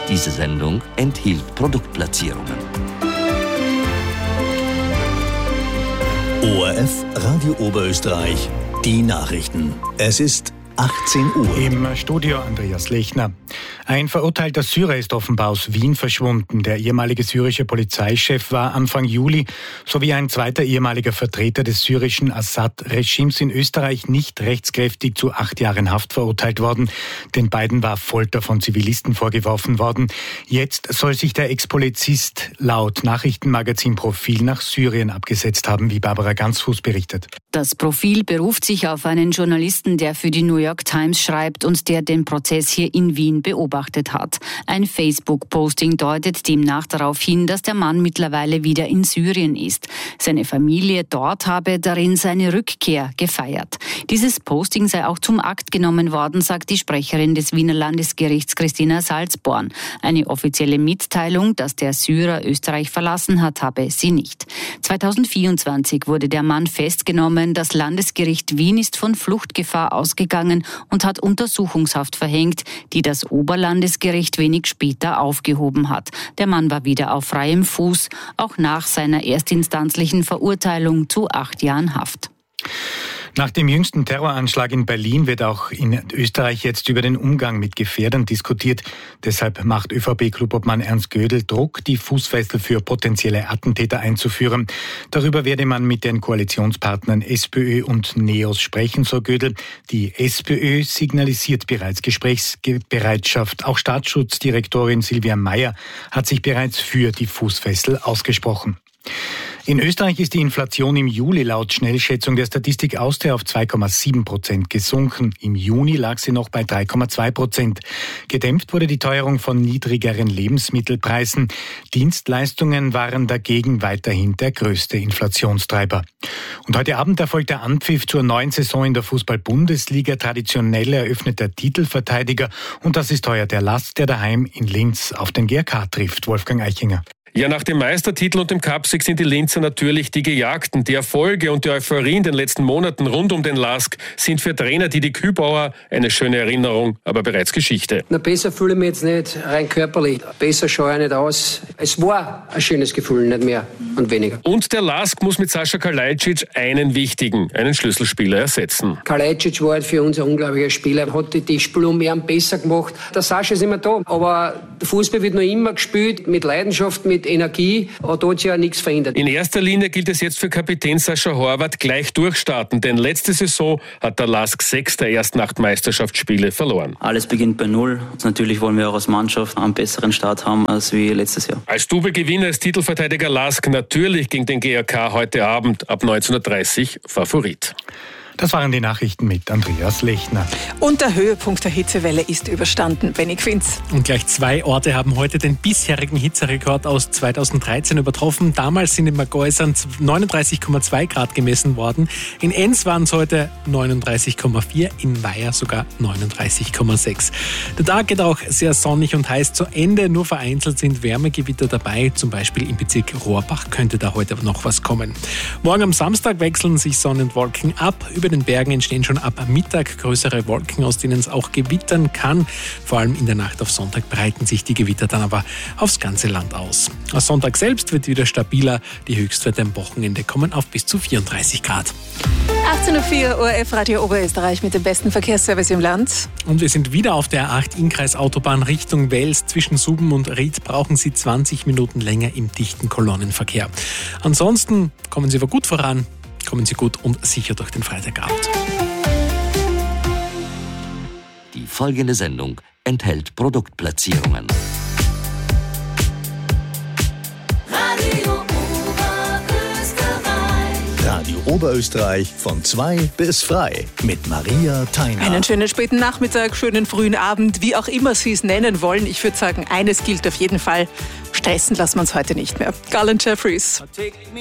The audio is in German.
Diese Sendung enthielt Produktplatzierungen. ORF Radio Oberösterreich, die Nachrichten. Es ist 18 Uhr. Im Studio Andreas Lechner. Ein verurteilter Syrer ist offenbar aus Wien verschwunden. Der ehemalige syrische Polizeichef war Anfang Juli sowie ein zweiter ehemaliger Vertreter des syrischen Assad-Regimes in Österreich nicht rechtskräftig zu 8 Jahren Haft verurteilt worden. Den beiden war Folter von Zivilisten vorgeworfen worden. Jetzt soll sich der Ex-Polizist laut Nachrichtenmagazin Profil nach Syrien abgesetzt haben, wie Barbara Gansfuß berichtet. Das Profil beruft sich auf einen Journalisten, der für die New York Times schreibt und der den Prozess hier in Wien beobachtet hat. Ein Facebook-Posting deutet demnach darauf hin, dass der Mann mittlerweile wieder in Syrien ist. Seine Familie dort habe darin seine Rückkehr gefeiert. Dieses Posting sei auch zum Akt genommen worden, sagt die Sprecherin des Wiener Landesgerichts Christina Salzborn. Eine offizielle Mitteilung, dass der Syrer Österreich verlassen hat, habe sie nicht. 2024 wurde der Mann festgenommen. Das Landesgericht Wien ist von Fluchtgefahr ausgegangen und hat Untersuchungshaft verhängt, die das Oberlandesgericht wenig später aufgehoben hat. Der Mann war wieder auf freiem Fuß, auch nach seiner erstinstanzlichen Verurteilung zu 8 Jahren Haft. Nach dem jüngsten Terroranschlag in Berlin wird auch in Österreich jetzt über den Umgang mit Gefährdern diskutiert. Deshalb macht ÖVP-Klubobmann Ernst Gödel Druck, die Fußfessel für potenzielle Attentäter einzuführen. Darüber werde man mit den Koalitionspartnern SPÖ und NEOS sprechen, so Gödel. Die SPÖ signalisiert bereits Gesprächsbereitschaft. Auch Staatsschutzdirektorin Silvia Mayer hat sich bereits für die Fußfessel ausgesprochen. In Österreich ist die Inflation im Juli laut Schnellschätzung der Statistik Austria auf 2,7% gesunken. Im Juni lag sie noch bei 3,2%. Gedämpft wurde die Teuerung von niedrigeren Lebensmittelpreisen. Dienstleistungen waren dagegen weiterhin der größte Inflationstreiber. Und heute Abend erfolgt der Anpfiff zur neuen Saison in der Fußball-Bundesliga. Traditionell eröffnet der Titelverteidiger. Und das ist heuer der LASK, der daheim in Linz auf den GRK trifft. Wolfgang Eichinger. Ja, nach dem Meistertitel und dem Cupsieg sind die Linzer natürlich die Gejagten. Die Erfolge und die Euphorie in den letzten Monaten rund um den LASK sind für Trainer Didi Kübauer eine schöne Erinnerung, aber bereits Geschichte. Na, besser fühle ich mich jetzt nicht rein körperlich. Besser schaue ich nicht aus. Es war ein schönes Gefühl, nicht mehr und weniger. Und der LASK muss mit Sascha Kalajdzic einen Schlüsselspieler ersetzen. Kalajdzic war halt für uns ein unglaublicher Spieler. Hat die Spiele um ihn besser gemacht. Der Sascha ist immer da. Aber der Fußball wird noch immer gespielt, mit Leidenschaft, mit Energie, aber da hat sich ja nichts verändert. In erster Linie gilt es jetzt für Kapitän Sascha Horvath gleich durchstarten, denn letzte Saison hat der LASK 6 der ersten 8 Meisterschaftsspiele verloren. Alles beginnt bei Null. Natürlich wollen wir auch als Mannschaft einen besseren Start haben als wie letztes Jahr. Als Double-Gewinner ist Titelverteidiger LASK natürlich gegen den GRK heute Abend ab 19:30 Favorit. Das waren die Nachrichten mit Andreas Lechner. Und der Höhepunkt der Hitzewelle ist überstanden. Benny Quinz. Und gleich 2 Orte haben heute den bisherigen Hitzerekord aus 2013 übertroffen. Damals sind in Margäusern 39,2 Grad gemessen worden. In Enns waren es heute 39,4, in Weiher sogar 39,6. Der Tag geht auch sehr sonnig und heiß zu Ende. Nur vereinzelt sind Wärmegewitter dabei. Zum Beispiel im Bezirk Rohrbach könnte da heute noch was kommen. Morgen am Samstag wechseln sich Sonne und Wolken ab. Über den Bergen entstehen schon ab Mittag größere Wolken, aus denen es auch gewittern kann. Vor allem in der Nacht auf Sonntag breiten sich die Gewitter dann aber aufs ganze Land aus. Am Sonntag selbst wird wieder stabiler. Die Höchstwerte am Wochenende kommen auf bis zu 34 Grad. 18.04 Uhr, ORF Radio Oberösterreich mit dem besten Verkehrsservice im Land. Und wir sind wieder auf der A8-Innkreisautobahn Richtung Wels. Zwischen Suben und Ried brauchen Sie 20 Minuten länger im dichten Kolonnenverkehr. Ansonsten kommen Sie aber gut voran. Kommen Sie gut und sicher durch den Freitagabend. Die folgende Sendung enthält Produktplatzierungen. Radio Oberösterreich von 2 bis frei mit Maria Theiner. Einen schönen späten Nachmittag, schönen frühen Abend, wie auch immer Sie es nennen wollen. Ich würde sagen, eines gilt auf jeden Fall: stressen lassen wir uns heute nicht mehr. Garland Jeffries.